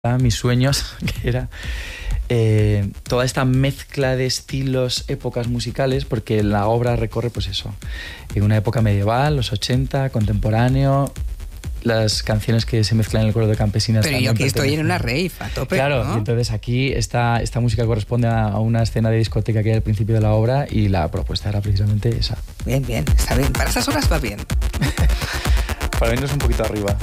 mis sueños, que era toda esta mezcla de estilos, épocas musicales, porque la obra recorre, pues eso, en una época medieval, los 80, contemporáneo, las canciones que se mezclan en el coro de campesinas. Pero yo aquí estoy en una rave a tope, claro, ¿no? Y entonces aquí esta música corresponde a una escena de discoteca que hay al principio de la obra y la propuesta era precisamente esa. Bien, bien, está bien. Para esas horas va bien. Para venirnos un poquito arriba.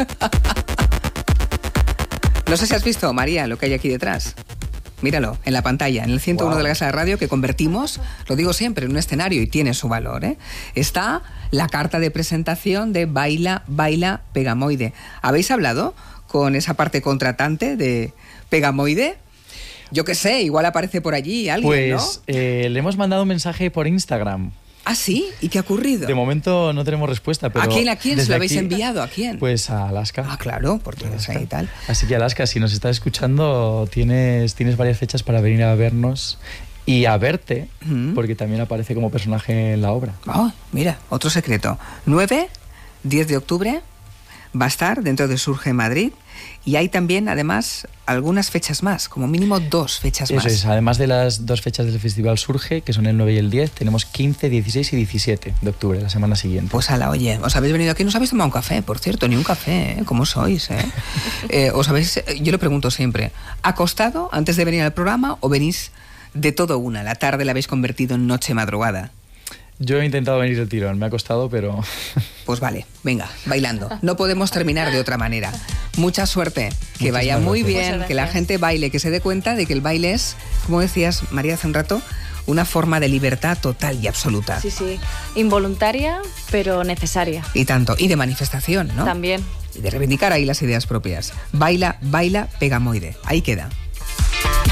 No sé si has visto, María, lo que hay aquí detrás. Míralo, en la pantalla, en el 101 de la Casa de Radio, que convertimos, lo digo siempre, en un escenario y tiene su valor, ¿eh? Está la carta de presentación de Baila, Baila, Pegamoide. ¿Habéis hablado con esa parte contratante de Pegamoide? Yo qué sé, igual aparece por allí alguien, pues, ¿no? Le hemos mandado un mensaje por Instagram. ¿Ah, sí? ¿Y qué ha ocurrido? De momento no tenemos respuesta, pero... ¿A quién se lo habéis enviado? ¿A quién? Pues a Alaska. Ah, claro, porque Alaska y tal. Así que Alaska, si nos estás escuchando, tienes varias fechas para venir a vernos y a verte, porque también aparece como personaje en la obra. Oh, mira, otro secreto. 9, 10 de octubre va a estar dentro de Surge Madrid y hay también, además, algunas fechas más, como mínimo 2 fechas más. Eso es, además de las 2 fechas del Festival Surge, que son el 9 y el 10, tenemos 15, 16 y 17 de octubre, la semana siguiente. Pues ala, oye, os habéis venido aquí, no os habéis tomado un café, por cierto, ni un café, ¿eh? ¿Cómo sois, yo le pregunto siempre, ¿acostado antes de venir al programa o venís de todo una? La tarde la habéis convertido en noche madrugada. Yo he intentado venir del tirón, me ha costado, pero... Pues vale, venga, bailando. No podemos terminar de otra manera. Mucha suerte, que vaya muy bien, que la gente baile, que se dé cuenta de que el baile es, como decías, María, hace un rato, una forma de libertad total y absoluta. Sí, sí, involuntaria, pero necesaria. Y tanto, y de manifestación, ¿no? También. Y de reivindicar ahí las ideas propias. Baila, Baila, Pegamoide. Ahí queda.